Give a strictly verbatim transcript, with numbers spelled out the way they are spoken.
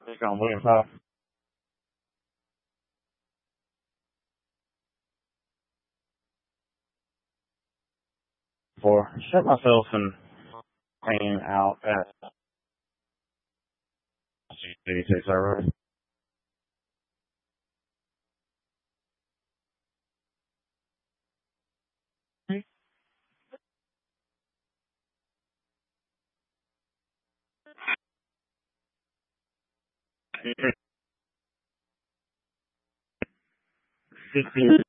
John Williams House. For set myself and hanging out at eighty-six server. Fifteen